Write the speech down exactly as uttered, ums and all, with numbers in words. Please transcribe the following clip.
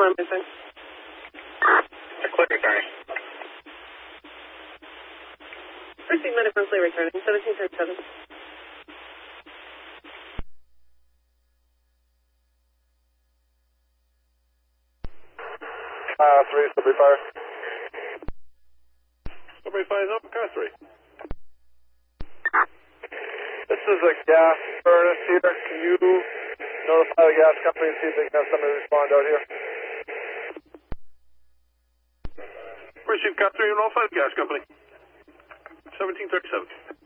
alarm, my friend. Clear, sorry. First thing, medical play returning, seventeen thirty-seven. Uh, three, Subway Fire. Subway Fire is up, car three. This is a gas furnace here. Can you notify the gas company and see if they can have somebody respond out here? Received car three and all five gas company. seventeen thirty-seven.